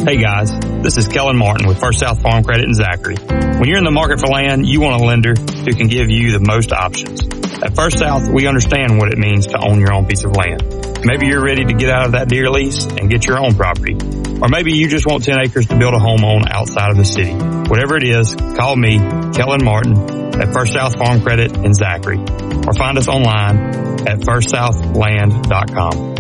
Hey guys, this is Kellen Martin with First South Farm Credit in Zachary. When you're in the market for land, you want a lender who can give you the most options. At First South, we understand what it means to own your own piece of land. Maybe you're ready to get out of that deer lease and get your own property. Or maybe you just want 10 acres to build a home on outside of the city. Whatever it is, call me, Kellen Martin, at First South Farm Credit in Zachary. Or find us online at firstsouthland.com.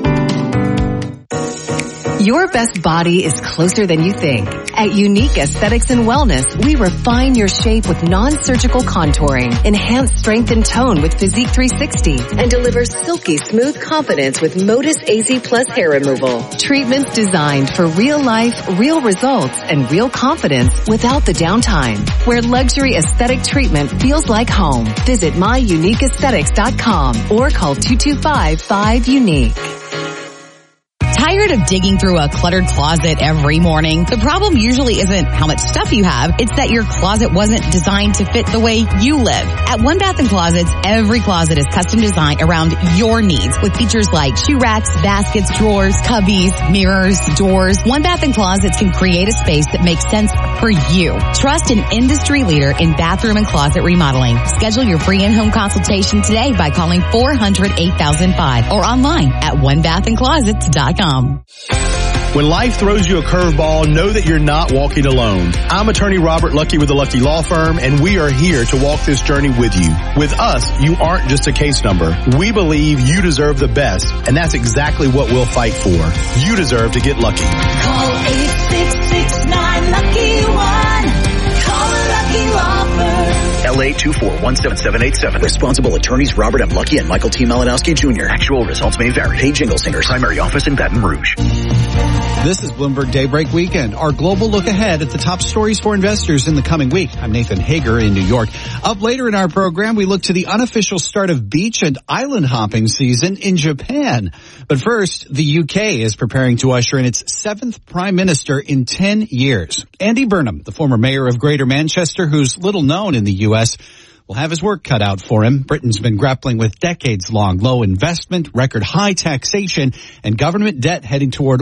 Your best body is closer than you think. At Unique Aesthetics and Wellness, we refine your shape with non-surgical contouring, enhance strength and tone with Physique 360, and deliver silky smooth confidence with Modus AZ Plus hair removal. Treatments designed for real life, real results, and real confidence without the downtime. Where luxury aesthetic treatment feels like home. Visit myuniqueaesthetics.com or call 225-5UNIQUE. Tired of digging through a cluttered closet every morning? The problem usually isn't how much stuff you have, it's that your closet wasn't designed to fit the way you live. At One Bath & Closets, every closet is custom designed around your needs with features like shoe racks, baskets, drawers, cubbies, mirrors, doors. One Bath & Closets can create a space that makes sense for you. Trust an industry leader in bathroom and closet remodeling. Schedule your free in-home consultation today by calling 400-8005 or online at onebathandclosets.com. When life throws you a curveball, know that you're not walking alone. I'm attorney Robert Lucky with the Lucky Law Firm, and we are here to walk this journey with you. With us, you aren't just a case number. We believe you deserve the best, and that's exactly what we'll fight for. You deserve to get lucky. Call 866-9-LUCKY-1. Call a Lucky Law Firm. LA 2417787. Responsible attorneys Robert M. Lucky and Michael T. Malinowski Jr. Actual results may vary. Hey, Jingle Singers. Primary office in Baton Rouge. This is Bloomberg Daybreak Weekend, our global look ahead at the top stories for investors in the coming week. I'm Nathan Hager in New York. Up later in our program, we look to the unofficial start of beach and island hopping season in Japan. But first, the UK is preparing to usher in its 7th prime minister in 10 years. Andy Burnham, the former mayor of Greater Manchester, who's little known in the U.S., will have his work cut out for him. Britain's been grappling with decades-long low investment, record high taxation, and government debt heading toward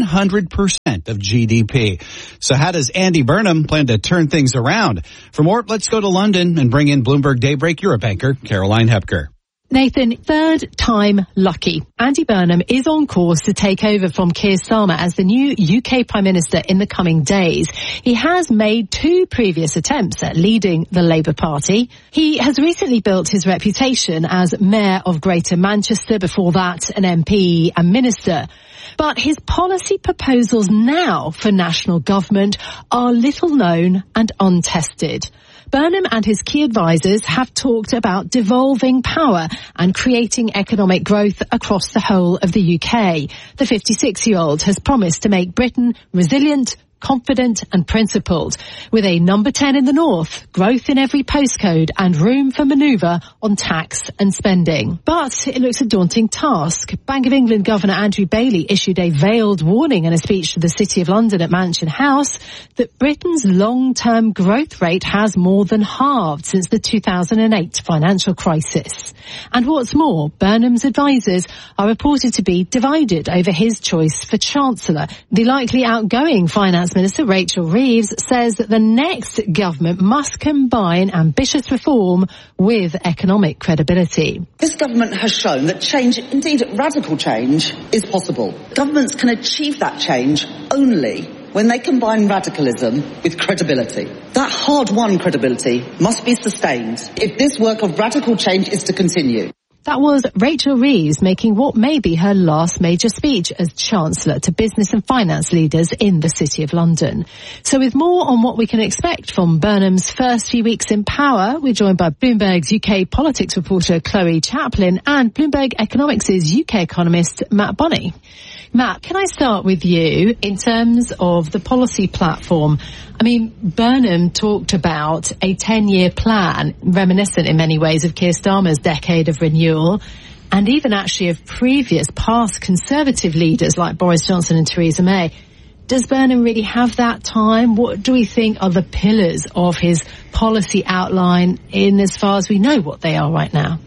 100% of GDP. So how does Andy Burnham plan to turn things around? For more, let's go to London and bring in Bloomberg Daybreak Europe anchor Caroline Hepker. Nathan, third time lucky. Andy Burnham is on course to take over from Keir Starmer as the new UK Prime Minister in the coming days. He has made 2 previous attempts at leading the Labour Party. He has recently built his reputation as Mayor of Greater Manchester, before that an MP and Minister. But his policy proposals now for national government are little known and untested. Burnham and his key advisers have talked about devolving power and creating economic growth across the whole of the UK. The 56-year-old has promised to make Britain resilient, confident and principled, with a number 10 in the north, growth in every postcode and room for manoeuvre on tax and spending. But it looks a daunting task. Bank of England Governor Andrew Bailey issued a veiled warning in a speech to the City of London at Mansion House that Britain's long-term growth rate has more than halved since the 2008 financial crisis. And what's more, Burnham's advisers are reported to be divided over his choice for Chancellor. The likely outgoing Finance Minister Rachel Reeves says that the next government must combine ambitious reform with economic credibility. This government has shown that change, indeed radical change, is possible. Governments can achieve that change only when they combine radicalism with credibility. That hard-won credibility must be sustained if this work of radical change is to continue. That was Rachel Reeves making what may be her last major speech as Chancellor to business and finance leaders in the City of London. So with more on what we can expect from Burnham's first few weeks in power, we're joined by Bloomberg's UK politics reporter Chloe Chaplin and Bloomberg Economics' UK economist Matt Bonney. Matt, can I start with you in terms of the policy platform? I mean, Burnham talked about a 10-year plan, reminiscent in many ways of Keir Starmer's decade of renewal, and even actually of previous past Conservative leaders like Boris Johnson and Theresa May. Does Burnham really have that time? What do we think are the pillars of his policy outline in as far as we know what they are right now?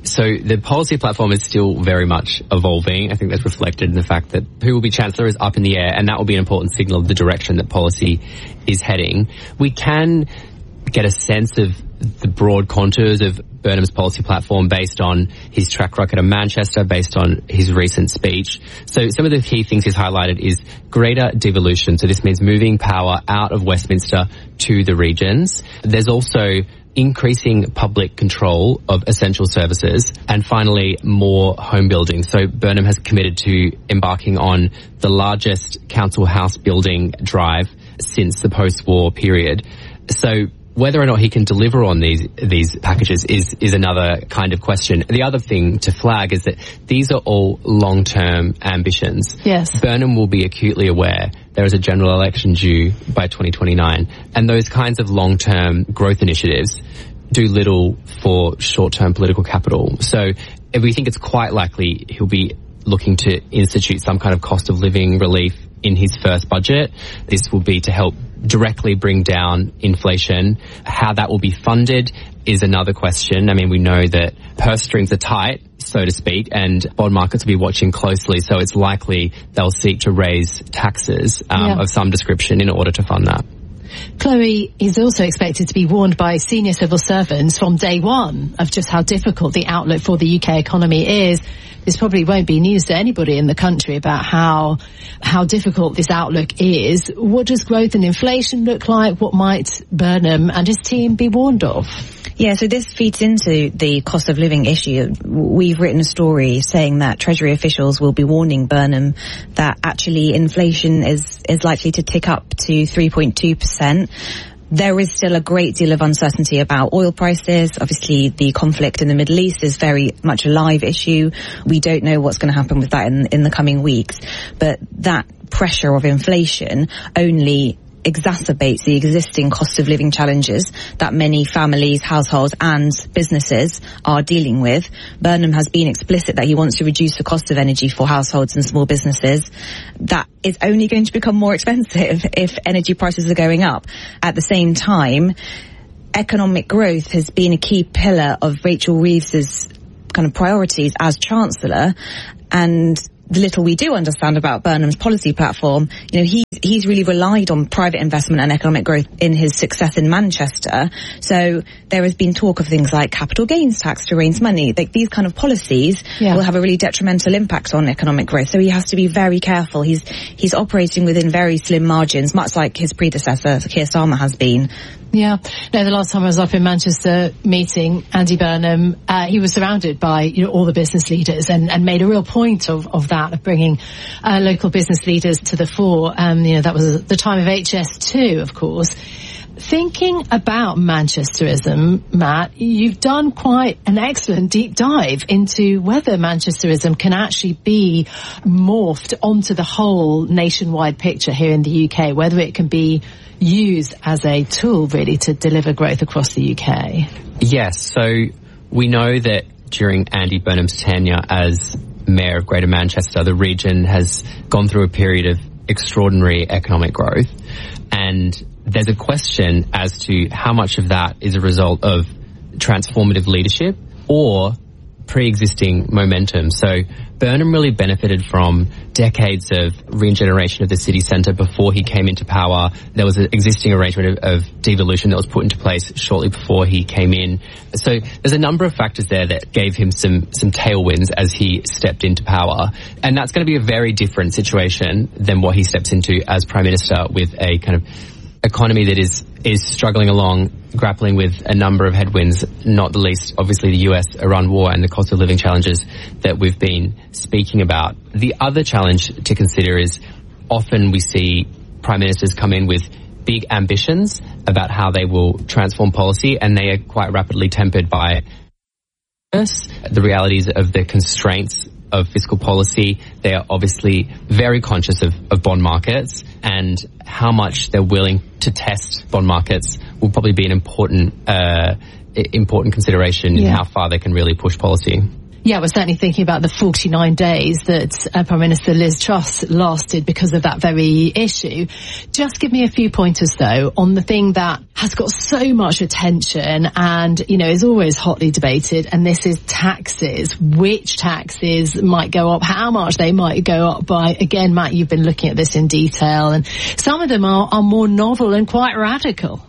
So the policy platform is still very much evolving. I think that's reflected in the fact that who will be Chancellor is up in the air, and that will be an important signal of the direction that policy is heading. We can get a sense of the broad contours of Burnham's policy platform based on his track record in Manchester, based on his recent speech. So some of the key things he's highlighted is greater devolution. So this means moving power out of Westminster to the regions. There's also increasing public control of essential services, and finally more home building. So Burnham has committed to embarking on the largest council house building drive since the post-war period. So whether or not he can deliver on these packages is another kind of question. The other thing to flag is that these are all long-term ambitions. Yes. Burnham will be acutely aware there is a general election due by 2029, and those kinds of long-term growth initiatives do little for short-term political capital. So we think it's quite likely he'll be looking to institute some kind of cost of living relief in his first budget. This will be to help directly bring down inflation. How that will be funded is another question. I mean, we know that purse strings are tight, so to speak, and bond markets will be watching closely, so it's likely they'll seek to raise taxes of some description in order to fund that. Chloe is also expected to be warned by senior civil servants from day one of just how difficult the outlook for the UK economy is. This probably won't be news to anybody in the country about how difficult this outlook is. What does growth and inflation look like? What might Burnham and his team be warned of? Yeah, so this feeds into the cost of living issue. We've written a story saying that Treasury officials will be warning Burnham that actually inflation is likely to tick up to 3.2%. There is still a great deal of uncertainty about oil prices. Obviously, the conflict in the Middle East is very much a live issue. We don't know what's going to happen with that in the coming weeks. But that pressure of inflation only exacerbates the existing cost of living challenges that many families, households and businesses are dealing with. Burnham has been explicit that he wants to reduce the cost of energy for households and small businesses. That is only going to become more expensive if energy prices are going up. At the same time, economic growth has been a key pillar of Rachel Reeves's kind of priorities as Chancellor, and the little we do understand about Burnham's policy platform, he's really relied on private investment and economic growth in his success in Manchester. So there has been talk of things like capital gains tax to raise money. Like these kind of policies will have a really detrimental impact on economic growth. So he has to be very careful. He's operating within very slim margins, much like his predecessor, Keir Starmer, has been. Yeah. No, the last time I was up in Manchester meeting Andy Burnham, he was surrounded by, all the business leaders and made a real point of that, of bringing local business leaders to the fore. That was the time of HS2, of course. Thinking about Manchesterism, Matt, you've done quite an excellent deep dive into whether Manchesterism can actually be morphed onto the whole nationwide picture here in the UK, whether it can be used as a tool really to deliver growth across the UK. Yes, so we know that during Andy Burnham's tenure as Mayor of Greater Manchester, the region has gone through a period of extraordinary economic growth, and there's a question as to how much of that is a result of transformative leadership or pre-existing momentum. So Burnham really benefited from decades of regeneration of the city centre before he came into power. There was an existing arrangement of devolution that was put into place shortly before he came in. So there's a number of factors there that gave him some tailwinds as he stepped into power. And that's going to be a very different situation than what he steps into as Prime Minister, with a kind of economy that is struggling along, grappling with a number of headwinds, not the least, obviously, the US-Iran war and the cost of living challenges that we've been speaking about. The other challenge to consider is often we see prime ministers come in with big ambitions about how they will transform policy, and they are quite rapidly tempered by the realities of the constraints of fiscal policy. They are obviously very conscious of bond markets, and how much they're willing to test bond markets will probably be an important consideration in how far they can really push policy. Yeah, we're certainly thinking about the 49 days that Prime Minister Liz Truss lasted because of that very issue. Just give me a few pointers, though, on the thing that has got so much attention and, is always hotly debated, and this is taxes. Which taxes might go up, how much they might go up by. Again, Matt, you've been looking at this in detail, and some of them are more novel and quite radical.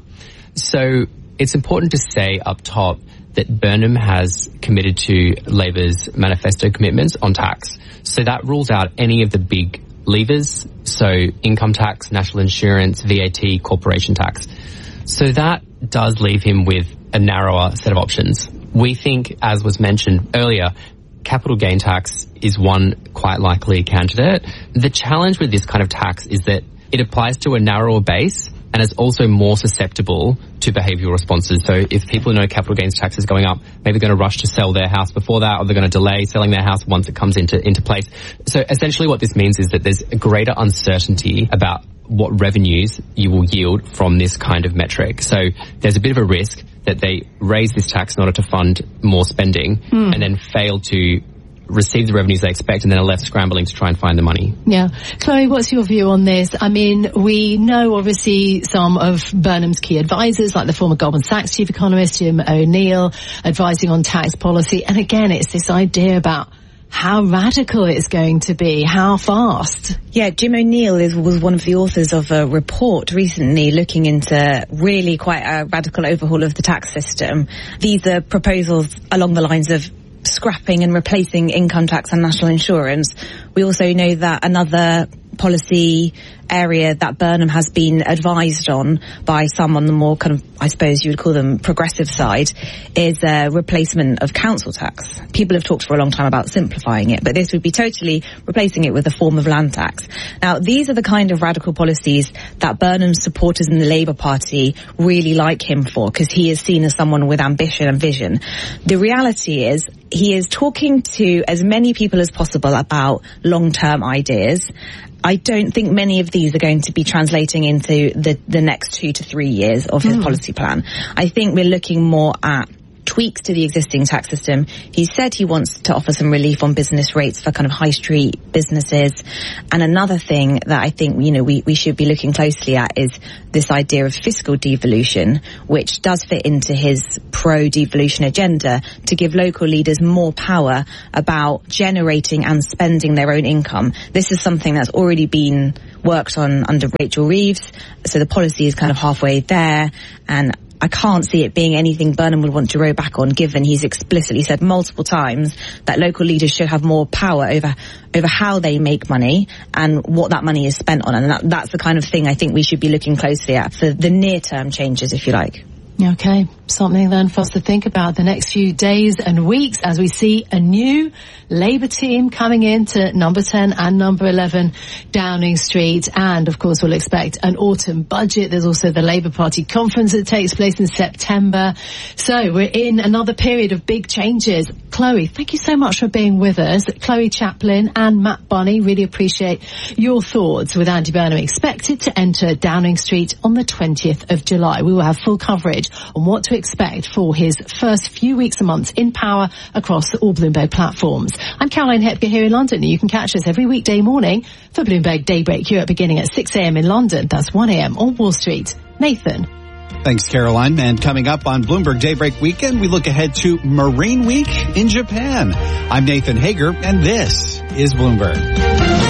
So it's important to say up top that Burnham has committed to Labor's manifesto commitments on tax. So that rules out any of the big levers, so income tax, national insurance, VAT, corporation tax. So that does leave him with a narrower set of options. We think, as was mentioned earlier, capital gain tax is one quite likely candidate. The challenge with this kind of tax is that it applies to a narrower base and is also more susceptible to behavioural responses. So if people know capital gains tax is going up, maybe they're going to rush to sell their house before that, or they're going to delay selling their house once it comes into place. So essentially what this means is that there's a greater uncertainty about what revenues you will yield from this kind of metric. So there's a bit of a risk that they raise this tax in order to fund more spending and then fail to receive the revenues they expect, and then are left scrambling to try and find the money. Yeah. Chloe, what's your view on this? I mean, we know obviously some of Burnham's key advisors, like the former Goldman Sachs chief economist, Jim O'Neill, advising on tax policy. And again, it's this idea about how radical it's going to be, how fast. Yeah, Jim O'Neill was one of the authors of a report recently looking into really quite a radical overhaul of the tax system. These are proposals along the lines of scrapping and replacing income tax and national insurance. We also know that another policy area that Burnham has been advised on by some on the more kind of, I suppose you would call them progressive side, is a replacement of council tax. People have talked for a long time about simplifying it, but this would be totally replacing it with a form of land tax. Now, these are the kind of radical policies that Burnham's supporters in the Labour Party really like him for, because he is seen as someone with ambition and vision. The reality is, he is talking to as many people as possible about long-term ideas. I don't think many of these are going to be translating into the next 2 to 3 years of his policy plan. I think we're looking more at tweaks to the existing tax system. He said he wants to offer some relief on business rates for kind of high street businesses. And another thing that I think, we should be looking closely at is this idea of fiscal devolution, which does fit into his pro-devolution agenda to give local leaders more power about generating and spending their own income. This is something that's already been worked on under Rachel Reeves. So the policy is kind of halfway there, and I can't see it being anything Burnham would want to row back on, given he's explicitly said multiple times that local leaders should have more power over how they make money and what that money is spent on. And that's the kind of thing I think we should be looking closely at for the near-term changes, if you like. Okay, something then for us to think about the next few days and weeks as we see a new Labour team coming into number 10 and number 11 Downing Street. And of course we'll expect an autumn budget. There's also the Labour Party conference that takes place in September. So we're in another period of big changes. Chloe, thank you so much for being with us. Chloe Chaplin and Matt Bunny, really appreciate your thoughts with Andy Burnham expected to enter Downing Street on the 20th of July. We will have full coverage on what to expect for his first few weeks and months in power across all Bloomberg platforms. I'm Caroline Hepker here in London, and you can catch us every weekday morning for Bloomberg Daybreak Europe beginning at 6 a.m. in London. That's 1 a.m. on Wall Street. Nathan. Thanks, Caroline. And coming up on Bloomberg Daybreak Weekend, we look ahead to Marine Week in Japan. I'm Nathan Hager, and this is Bloomberg.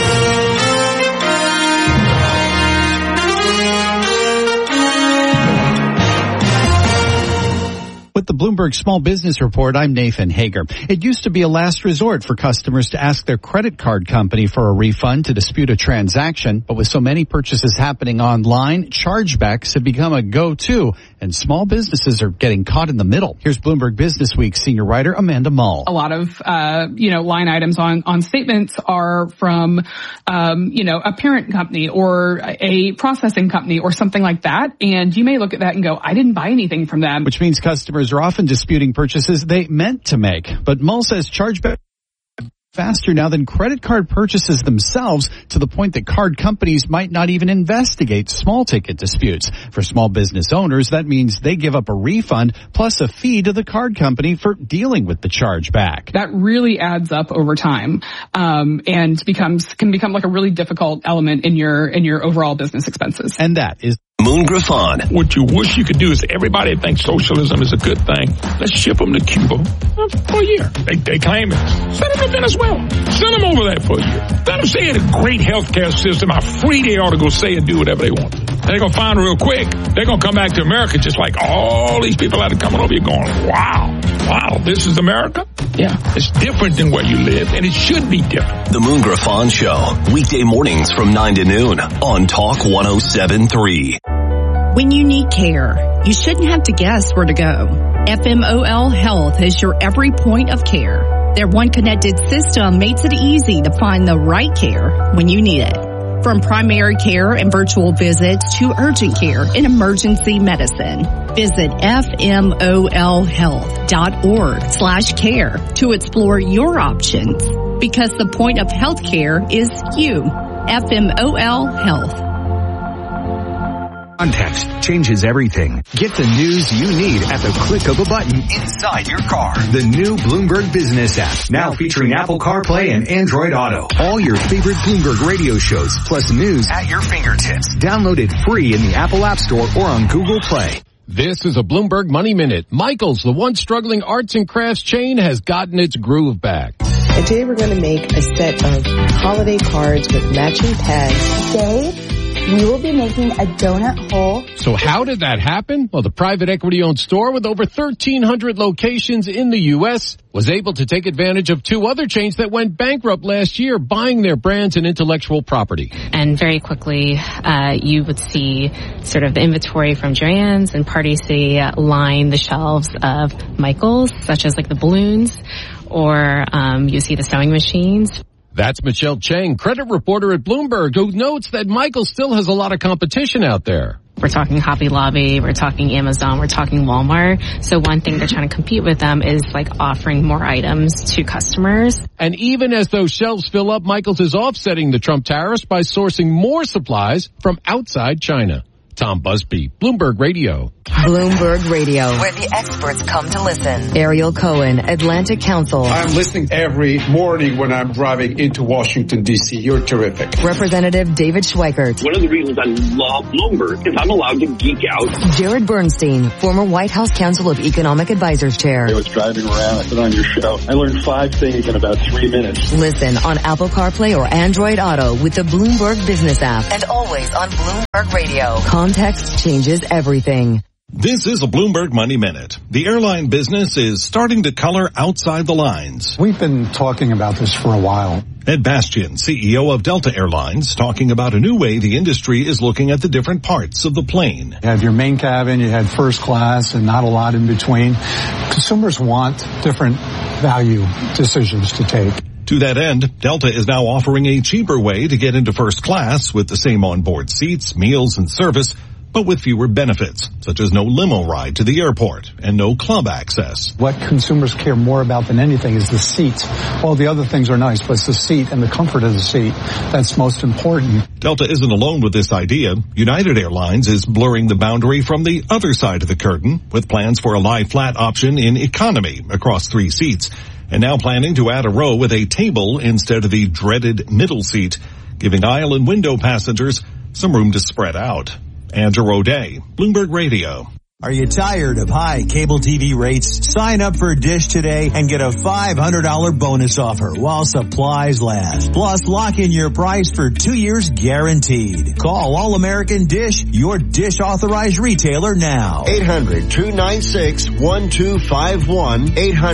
With the Bloomberg Small Business Report, I'm Nathan Hager. It used to be a last resort for customers to ask their credit card company for a refund to dispute a transaction. But with so many purchases happening online, chargebacks have become a go-to, and small businesses are getting caught in the middle. Here's Bloomberg Business Week senior writer Amanda Mull. A lot of, line items on statements are from, a parent company or a processing company or something like that. And you may look at that and go, I didn't buy anything from them. Which means customers are often disputing purchases they meant to make. But Mull says chargebacks faster now than credit card purchases themselves, to the point that card companies might not even investigate small ticket disputes. For small business owners, that means they give up a refund plus a fee to the card company for dealing with the chargeback. That really adds up over time, and can become like a really difficult element in your overall business expenses. And that is Moon Griffon. What you wish you could do is everybody thinks socialism is a good thing. Let's ship them to Cuba for a year. They claim it. Send them to Venezuela. Send them over there for a year. Let them say it's a great healthcare system, how free they ought to go say and do whatever they want. And they're going to find real quick, they're going to come back to America just like all these people that are coming over here going, wow, this is America? Yeah, it's different than where you live, and it should be different. The Moon Griffon Show, weekday mornings from 9 to noon on Talk 107.3. When you need care, you shouldn't have to guess where to go. FMOL Health is your every point of care. Their one connected system makes it easy to find the right care when you need it. From primary care and virtual visits to urgent care and emergency medicine. Visit FMOLhealth.org/care to explore your options. Because the point of healthcare is you. FMOL Health. Context changes everything. Get the news you need at the click of a button inside your car. The new Bloomberg Business app, now featuring Apple CarPlay and Android Auto. All your favorite Bloomberg radio shows, plus news at your fingertips. Download it free in the Apple App Store or on Google Play. This is a Bloomberg Money Minute. Michael's, the once struggling arts and crafts chain, has gotten its groove back. And today we're going to make a set of holiday cards with matching tags. Today, we will be making a donut hole. So how did that happen? Well, the private equity-owned store with over 1,300 locations in the U.S. was able to take advantage of two other chains that went bankrupt last year, buying their brands and intellectual property. And very quickly, you would see sort of the inventory from Joann's and Party City line the shelves of Michael's, such as like the balloons, or you see the sewing machines. That's Michelle Chang, credit reporter at Bloomberg, who notes that Michael still has a lot of competition out there. We're talking Hobby Lobby, we're talking Amazon, we're talking Walmart. So one thing they're trying to compete with them is like offering more items to customers. And even as those shelves fill up, Michael's is offsetting the Trump tariffs by sourcing more supplies from outside China. Tom Busby, Bloomberg Radio. Bloomberg Radio, where the experts come to listen. Ariel Cohen, Atlantic Council. I'm listening every morning when I'm driving into Washington, D.C. You're terrific. Representative David Schweikert. One of the reasons I love Bloomberg is I'm allowed to geek out. Jared Bernstein, former White House Council of Economic Advisors Chair. I was driving around, I put on your show. I learned 5 things in about 3 minutes. Listen on Apple CarPlay or Android Auto with the Bloomberg Business app. And always on Bloomberg Radio. Context changes everything. This is a Bloomberg Money Minute. The airline business is starting to color outside the lines. We've been talking about this for a while. Ed Bastian, CEO of Delta Airlines, talking about a new way the industry is looking at the different parts of the plane. You had your main cabin, you had first class, and not a lot in between. Consumers want different value decisions to take. To that end, Delta is now offering a cheaper way to get into first class with the same onboard seats, meals, and service, but with fewer benefits, such as no limo ride to the airport and no club access. What consumers care more about than anything is the seat. All the other things are nice, but it's the seat and the comfort of the seat that's most important. Delta isn't alone with this idea. United Airlines is blurring the boundary from the other side of the curtain with plans for a lie-flat option in economy across 3 seats, and now planning to add a row with a table instead of the dreaded middle seat, giving aisle and window passengers some room to spread out. Andrew O'Day, Bloomberg Radio. Are you tired of high cable TV rates? Sign up for Dish today and get a $500 bonus offer while supplies last. Plus, lock in your price for 2 years guaranteed. Call All American Dish, your Dish authorized retailer now. 800-296-1251.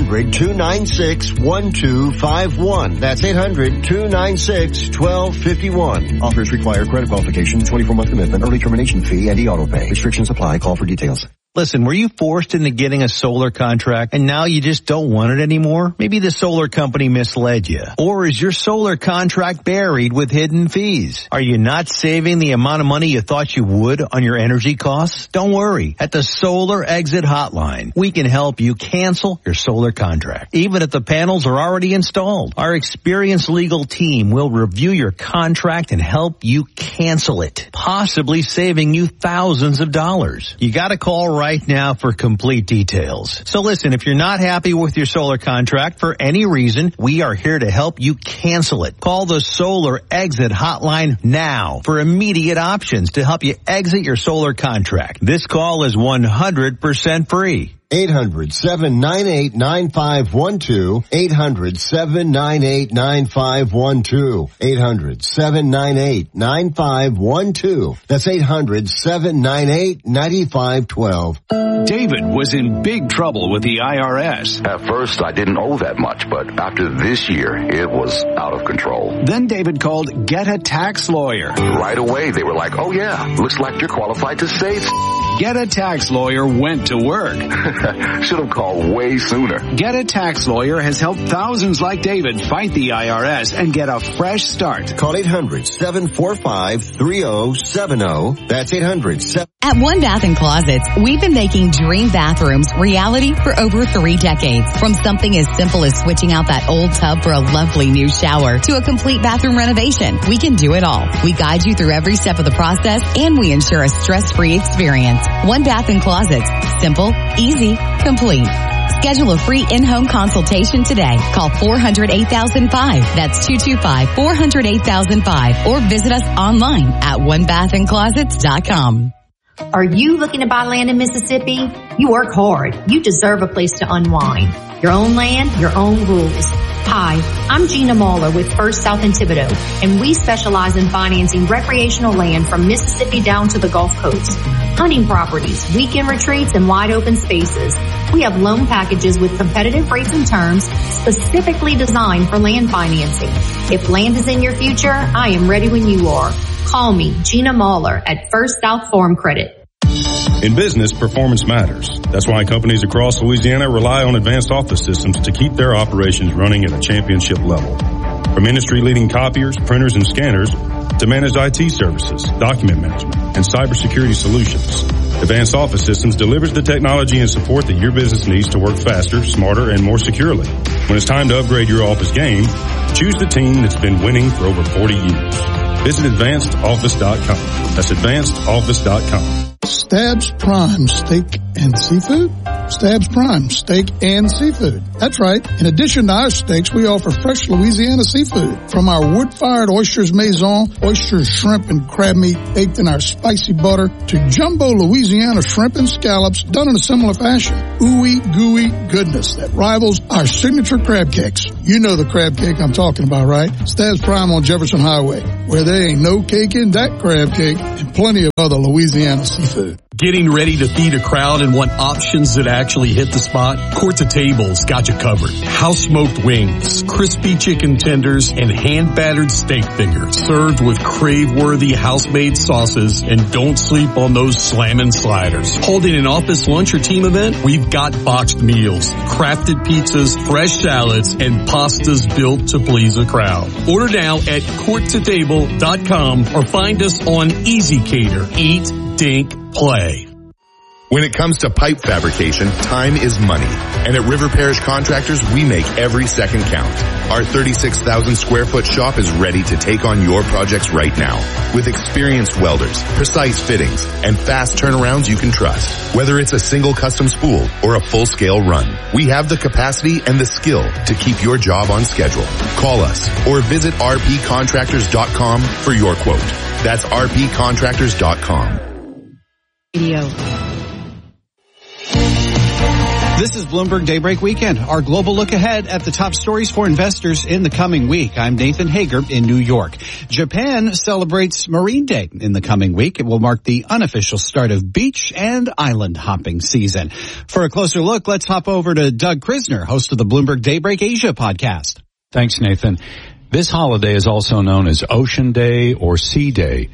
800-296-1251. That's 800-296-1251. Offers require credit qualification, 24-month commitment, early termination fee, and e-auto pay. Restrictions apply. Call for details. Listen, were you forced into getting a solar contract and now you just don't want it anymore? Maybe the solar company misled you. Or is your solar contract buried with hidden fees? Are you not saving the amount of money you thought you would on your energy costs? Don't worry. At the Solar Exit Hotline, we can help you cancel your solar contract, even if the panels are already installed. Our experienced legal team will review your contract and help you cancel it, possibly saving you thousands of dollars. You got to call right now for complete details. So listen, if you're not happy with your solar contract for any reason, we are here to help you cancel it. Call the Solar Exit Hotline now for immediate options to help you exit your solar contract. This call is 100% free. 800-798-9512. 800-798-9512. 800-798-9512. That's 800-798-9512. David was in big trouble with the IRS. At first, I didn't owe that much, but after this year, it was out of control. Then David called Get a Tax Lawyer. Right away, they were like, oh yeah, looks like you're qualified to save. Get a Tax Lawyer went to work. Should have called way sooner. Get a Tax Lawyer has helped thousands like David fight the IRS and get a fresh start. Call 800-745-3070. That's 800-7... At One Bath & Closets, we've been making dream bathrooms reality for over 3 decades. From something as simple as switching out that old tub for a lovely new shower to a complete bathroom renovation, we can do it all. We guide you through every step of the process, and we ensure a stress-free experience. One Bath & Closets. Simple, easy, complete. Schedule a free in-home consultation today. Call 400-8005. That's 225-400-8005. Or visit us online at onebathandclosets.com. Are you looking to buy land in Mississippi? You work hard. You deserve a place to unwind. Your own land, your own rules. Hi, I'm Gina Mahler with First South in Thibodaux, and we specialize in financing recreational land from Mississippi down to the Gulf Coast. Hunting properties, weekend retreats, and wide open spaces. We have loan packages with competitive rates and terms specifically designed for land financing. If land is in your future, I am ready when you are. Call me, Gina Mahler, at First South Farm Credit. In business, performance matters. That's why companies across Louisiana rely on Advanced Office Systems to keep their operations running at a championship level. From industry-leading copiers, printers, and scanners to managed IT services, document management, and cybersecurity solutions, Advanced Office Systems delivers the technology and support that your business needs to work faster, smarter, and more securely. When it's time to upgrade your office game, choose the team that's been winning for over 40 years. Visit AdvancedOffice.com. That's AdvancedOffice.com. Stabs Prime Steak and Seafood? Stabs Prime Steak and Seafood. That's right. In addition to our steaks, we offer fresh Louisiana seafood. From our wood-fired oysters maison, oysters, shrimp, and crab meat baked in our spicy butter, to jumbo Louisiana shrimp and scallops done in a similar fashion. Ooey gooey goodness that rivals our signature crab cakes. You know the crab cake I'm talking about, right? Stabs Prime on Jefferson Highway, where there ain't no cake in that crab cake, and plenty of other Louisiana seafood. Getting ready to feed a crowd and want options that actually hit the spot? Court to Table's got you covered. House smoked wings, crispy chicken tenders, and hand battered steak fingers served with crave-worthy house-made sauces, and don't sleep on those slammin' sliders. Holding an office lunch or team event? We've got boxed meals, crafted pizzas, fresh salads, and pastas built to please a crowd. Order now at courttotable.com or find us on Easy Cater. Eat, Dink, Play. When it comes to pipe fabrication, time is money. And at River Parish Contractors, we make every second count. Our 36,000 square foot shop is ready to take on your projects right now. With experienced welders, precise fittings, and fast turnarounds you can trust. Whether it's a single custom spool or a full-scale run, we have the capacity and the skill to keep your job on schedule. Call us or visit rpcontractors.com for your quote. That's rpcontractors.com. This is Bloomberg Daybreak Weekend, our global look ahead at the top stories for investors in the coming week. I'm Nathan Hager in New York. Japan celebrates Marine Day in the coming week. It will mark the unofficial start of beach and island hopping season. For a closer look, let's hop over to Doug Krisner, host of the Bloomberg Daybreak Asia podcast. Thanks, Nathan. This holiday is also known as Ocean Day or Sea Day.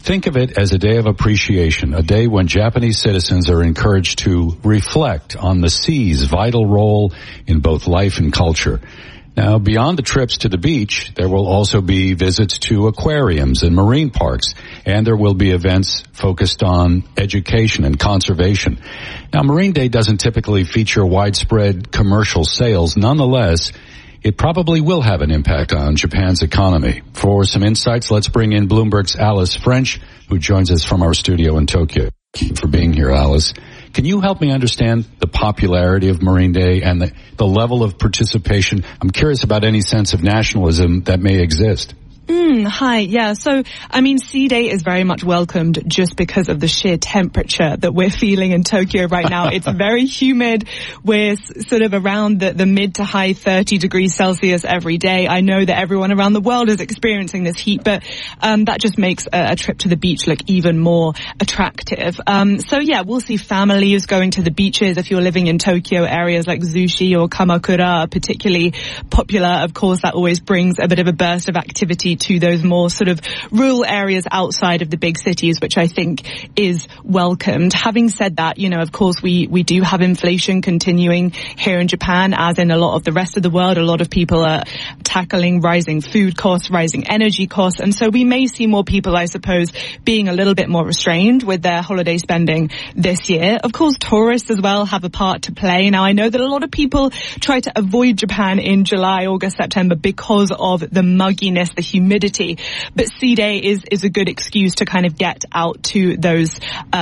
Think of it as a day of appreciation, a day when Japanese citizens are encouraged to reflect on the sea's vital role in both life and culture. Now, beyond the trips to the beach, there will also be visits to aquariums and marine parks, and there will be events focused on education and conservation. Now, Marine Day doesn't typically feature widespread commercial sales. Nonetheless, it probably will have an impact on Japan's economy. For some insights, let's bring in Bloomberg's Alice French, who joins us from our studio in Tokyo. Thank you for being here, Alice. Can you help me understand the popularity of Marine Day and the level of participation? I'm curious about any sense of nationalism that may exist. Hi. Yeah. So, I mean, Sea Day is very much welcomed just because of the sheer temperature that we're feeling in Tokyo right now. It's very humid. We're sort of around the mid to high 30 degrees Celsius every day. I know that everyone around the world is experiencing this heat, but that just makes a trip to the beach look even more attractive. So yeah, we'll see families going to the beaches. If you're living in Tokyo, areas like Zushi or Kamakura are particularly popular. Of course, that always brings a bit of a burst of activity to those more sort of rural areas outside of the big cities, which I think is welcomed. Having said that, you know, of course, we do have inflation continuing here in Japan, as in a lot of the rest of the world. A lot of people are tackling rising food costs, rising energy costs, and so we may see more people, I suppose, being a little bit more restrained with their holiday spending this year. Of course, tourists as well have a part to play. Now, I know that a lot of people try to avoid Japan in July, August, September because of the mugginess, the humidity. But Sea Day is a good excuse to kind of get out to those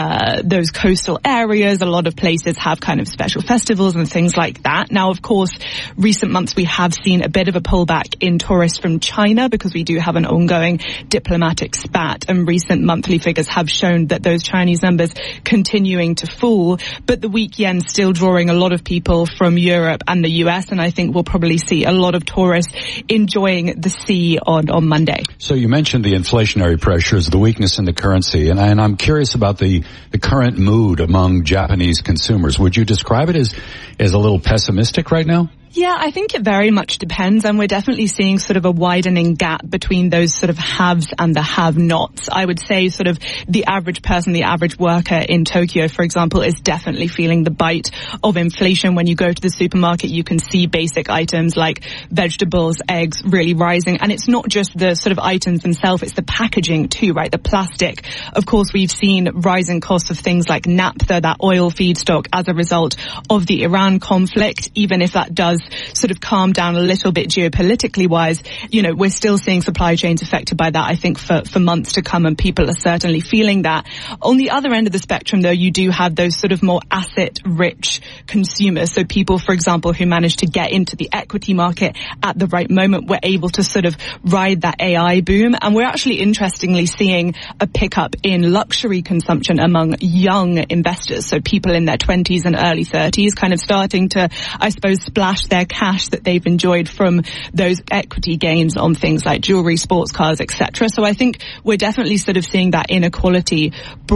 coastal areas. A lot of places have kind of special festivals and things like that. Now, of course, recent months we have seen a bit of a pullback in tourists from China because we do have an ongoing diplomatic spat, and recent monthly figures have shown that those Chinese numbers continuing to fall. But the weak yen still drawing a lot of people from Europe and the US, and I think we'll probably see a lot of tourists enjoying the sea on Monday. So you mentioned the inflationary pressures, the weakness in the currency, and I'm curious about the current mood among Japanese consumers. Would you describe it as a little pessimistic right now? Yeah, I think it very much depends, and we're definitely seeing sort of a widening gap between those sort of haves and the have-nots. I would say sort of the average person, the average worker in Tokyo, for example, is definitely feeling the bite of inflation. When you go to the supermarket, you can see basic items like vegetables, eggs really rising, and it's not just the sort of items themselves, it's the packaging too, right? The plastic. Of course, we've seen rising costs of things like naphtha, that oil feedstock, as a result of the Iran conflict. Even if that does sort of calm down a little bit geopolitically wise, you know, we're still seeing supply chains affected by that, I think, for months to come, and people are certainly feeling that. On the other end of the spectrum, though, you do have those sort of more asset-rich consumers. So people, for example, who managed to get into the equity market at the right moment were able to sort of ride that AI boom. And we're actually interestingly seeing a pickup in luxury consumption among young investors. So people in their 20s and early 30s kind of starting to, I suppose, splash their cash that they've enjoyed from those equity gains on things like jewelry, sports cars, etc. So I think we're definitely sort of seeing that inequality